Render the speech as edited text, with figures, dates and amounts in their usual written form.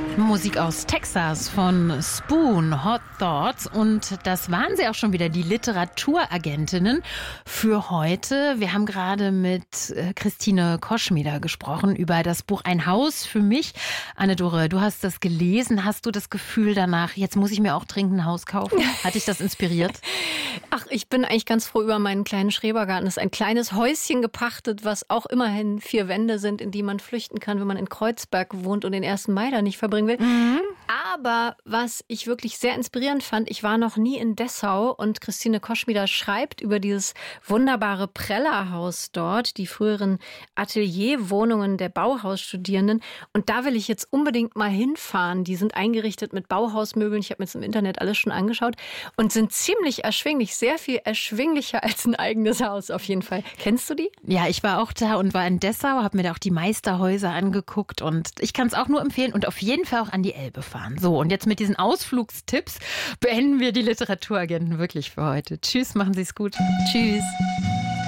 Musik aus Texas von Spoon, Hot Thoughts. Und das waren sie auch schon wieder, die Literaturagentinnen für heute. Wir haben gerade mit Christine Koschmider gesprochen über das Buch Ein Haus für mich. Anne-Dore, du hast das gelesen. Hast du das Gefühl danach, jetzt muss ich mir auch dringend ein Haus kaufen? Hat dich das inspiriert? Ach, ich bin eigentlich ganz froh über meinen kleinen Schrebergarten. Es ist ein kleines Häuschen gepachtet, was auch immerhin 4 Wände sind, in die man flüchten kann, wenn man in Kreuzberg wohnt und den 1. Mai da nicht verbringen will. Aber was ich wirklich sehr inspirierend fand, ich war noch nie in Dessau und Christine Koschmider schreibt über dieses wunderbare Prellerhaus dort, die früheren Atelierwohnungen der Bauhausstudierenden. Und da will ich jetzt unbedingt mal hinfahren. Die sind eingerichtet mit Bauhausmöbeln. Ich habe mir das im Internet alles schon angeschaut und sind ziemlich erschwinglich, sehr viel erschwinglicher als ein eigenes Haus auf jeden Fall. Kennst du die? Ja, ich war auch da und war in Dessau, habe mir da auch die Meisterhäuser angeguckt und ich kann es auch nur empfehlen und auf jeden Fall auch an die Elbe fahren. So, und jetzt mit diesen Ausflugstipps beenden wir die Literaturagenten wirklich für heute. Tschüss, machen Sie es gut. Tschüss.